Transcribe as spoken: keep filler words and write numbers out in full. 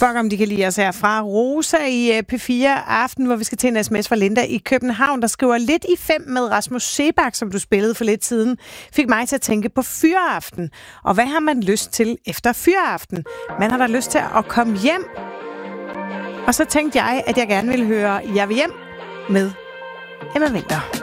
Fuck, om de kan lide os her fra Rosa i P fire Aften, hvor vi skal til en sms fra Linda i København, der skriver: lidt i fem med Rasmus Seebach, som du spillede for lidt siden, fik mig til at tænke på fyreaften. Og hvad har man lyst til efter fyreaften? Man har da lyst til at komme hjem. Og så tænkte jeg, at jeg gerne ville høre Jeg vil hjem med Emma Winther.